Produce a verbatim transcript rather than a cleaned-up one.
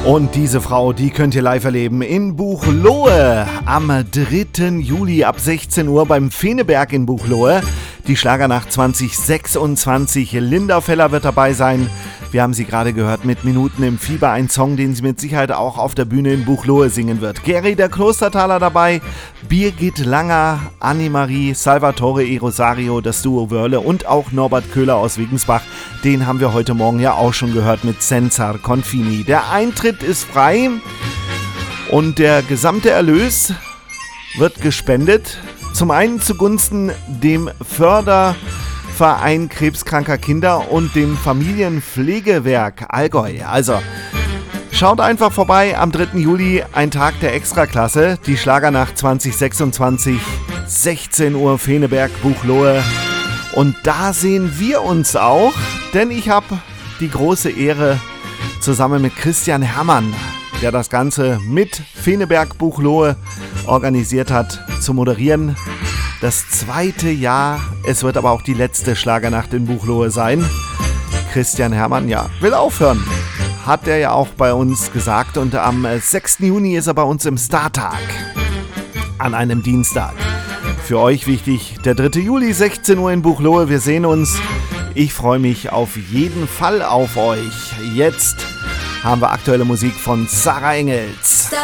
Und diese Frau, die könnt ihr live erleben in Buchloe am dritten Juli ab sechzehn Uhr beim Feneberg in Buchloe. Die Schlagernacht zwanzig sechsundzwanzig. Linda Feller wird dabei sein. Wir haben sie gerade gehört mit Minuten im Fieber, ein Song, den sie mit Sicherheit auch auf der Bühne in Buchloe singen wird. Gary der Klostertaler dabei, Birgit Langer, Annemarie, Salvatore E. Rosario, das Duo Wörle und auch Norbert Köhler aus Wiggensbach. Den haben wir heute Morgen ja auch schon gehört mit Senzar Confini. Der Eintritt ist frei und der gesamte Erlös wird gespendet. Zum einen zugunsten dem Förderverein krebskranker Kinder und dem Familienpflegewerk Allgäu. Also schaut einfach vorbei am dritten Juli, ein Tag der Extraklasse, die Schlagernacht zwanzig sechsundzwanzig, sechzehn Uhr Feneberg, Buchloe. Und da sehen wir uns auch, denn ich habe die große Ehre, zusammen mit Christian Herrmann, der das Ganze mit Feneberg Buchloe organisiert hat, zu moderieren. Das zweite Jahr, es wird aber auch die letzte Schlagernacht in Buchloe sein. Christian Herrmann, ja, will aufhören, hat er ja auch bei uns gesagt. Und am sechsten Juni ist er bei uns im Startag, an einem Dienstag. Für euch wichtig, der dritte Juli, sechzehn Uhr in Buchloe. Wir sehen uns. Ich freue mich auf jeden Fall auf euch. Jetzt haben wir aktuelle Musik von Sarah Engels. Star